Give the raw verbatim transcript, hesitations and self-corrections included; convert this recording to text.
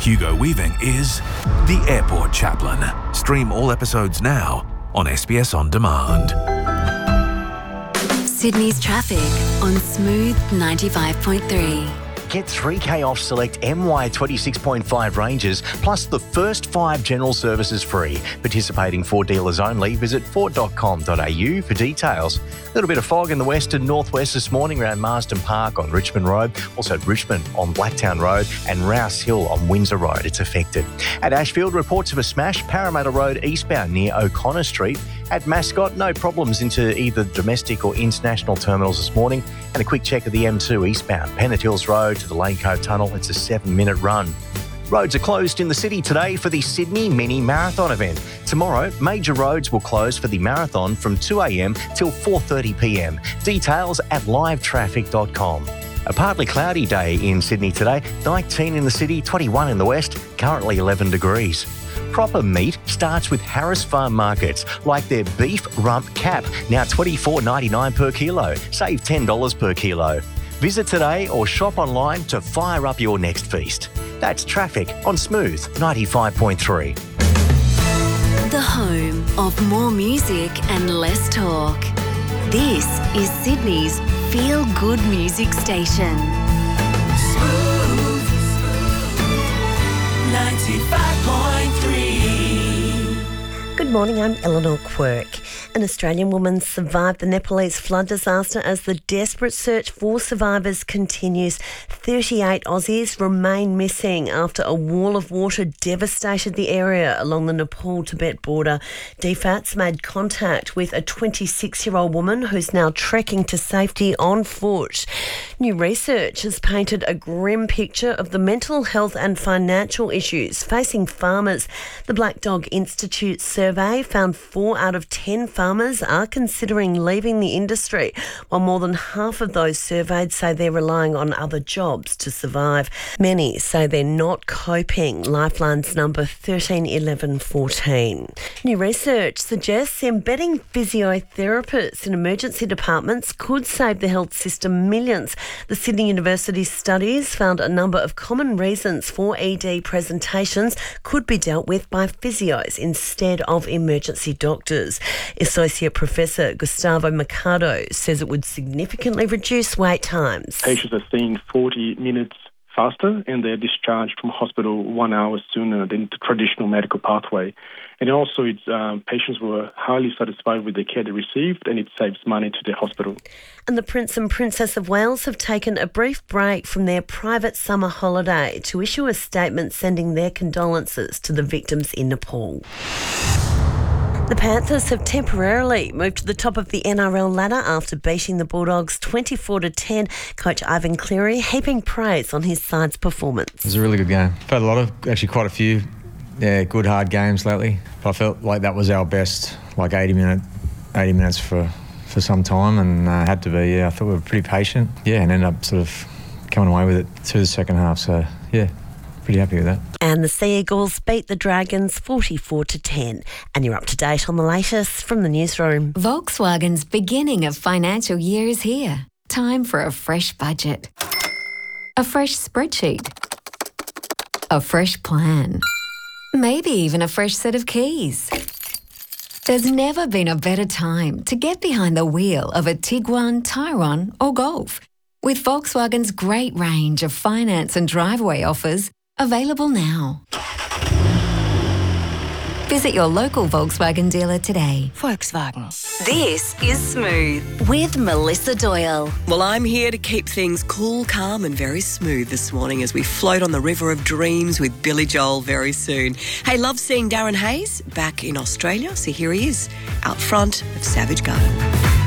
Hugo Weaving is The Airport Chaplain. Stream all episodes now on S B S On Demand. Sydney's traffic on Smooth ninety-five point three. Get three K off select M Y twenty-six point five ranges, plus the first five general services free. Participating Ford dealers only. Visit ford dot com dot a u for details. A little bit of fog in the west and northwest this morning around Marsden Park on Richmond Road, also Richmond on Blacktown Road and Rouse Hill on Windsor Road. It's affected. At Ashfield, reports of a smash, Parramatta Road eastbound near O'Connor Street. At Mascot, no problems into either domestic or international terminals this morning. And a quick check of the M two eastbound, Pennant Hills Road to the Lane Cove Tunnel. It's a seven-minute run. Roads are closed in the city today for the Sydney Mini Marathon event. Tomorrow, major roads will close for the marathon from two a m till four thirty p m. Details at live traffic dot com. A partly cloudy day in Sydney today, nineteen in the city, twenty-one in the west, currently eleven degrees. Proper meat starts with Harris Farm Markets, like their beef rump cap, now twenty-four ninety-nine per kilo. Save ten dollars per kilo. Visit today or shop online to fire up your next feast. That's traffic on Smooth ninety-five point three. The home of more music and less talk. This is Sydney's feel-good music station. Smooth ninety-five point three. Good morning, I'm Eleanor Quirk. An Australian woman survived the Nepalese flood disaster as the desperate search for survivors continues. thirty-eight Aussies remain missing after a wall of water devastated the area along the Nepal-Tibet border. D FAT's made contact with a twenty-six-year-old woman who's now trekking to safety on foot. New research has painted a grim picture of the mental health and financial issues facing farmers. The Black Dog Institute survey found four out of ten farmers are considering leaving the industry, while more than half of those surveyed say they're relying on other jobs to survive. Many say they're not coping. Lifeline's number thirteen eleven fourteen. New research suggests embedding physiotherapists in emergency departments could save the health system millions. The Sydney University studies found a number of common reasons for E D presentations could be dealt with by physios instead of emergency doctors. Associate Professor Gustavo Mercado says it would significantly reduce wait times. Patients are seeing forty minutes faster and they're discharged from hospital one hour sooner than the traditional medical pathway. And also, it's, um, patients were highly satisfied with the care they received, and it saves money to the hospital. And the Prince and Princess of Wales have taken a brief break from their private summer holiday to issue a statement sending their condolences to the victims in Nepal. The Panthers have temporarily moved to the top of the N R L ladder after beating the Bulldogs twenty-four to ten. Coach Ivan Cleary heaping praise on his side's performance. It was a really good game. I've had a lot of, actually quite a few, yeah, good hard games lately. But I felt like that was our best, like eighty minute, eighty minutes for, for some time, and uh, had to be. Yeah, I thought we were pretty patient. Yeah, and ended up sort of coming away with it through the second half. So yeah, pretty happy with that. And the Sea Eagles beat the Dragons forty-four to ten. And you're up to date on the latest from the newsroom. Volkswagen's beginning of financial year is here. Time for a fresh budget. A fresh spreadsheet. A fresh plan. Maybe even a fresh set of keys. There's never been a better time to get behind the wheel of a Tiguan, Tyrone or Golf. With Volkswagen's great range of finance and driveway offers available now. Visit your local Volkswagen dealer today. Volkswagen. This is Smooth with Melissa Doyle. Well, I'm here to keep things cool, calm and very smooth this morning as we float on the river of dreams with Billy Joel very soon. Hey, love seeing Darren Hayes back in Australia. So here he is, out front of Savage Garden.